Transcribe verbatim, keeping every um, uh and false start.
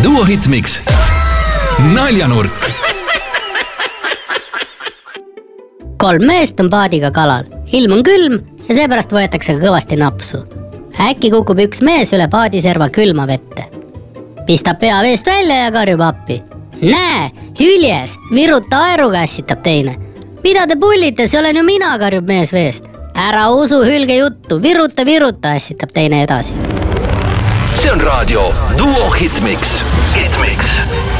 Duo Hitmix naljanurk. Kolm meest on paadiga kalal. Ilm on külm ja seepärast võetakse kõvasti napsu. Äkki kukub üks mees üle paadiserva külma vette. Pistab pea veest välja ja karjub appi. Näe, hüljes, viruta aeruga, ässitab teine. Mida te pullite, see olen ju mina, karjub mees veest. Ära usu hülge juttu, viruta, viruta, ässitab teine edasi. See on raadio Duo Hitmix. Hitmix.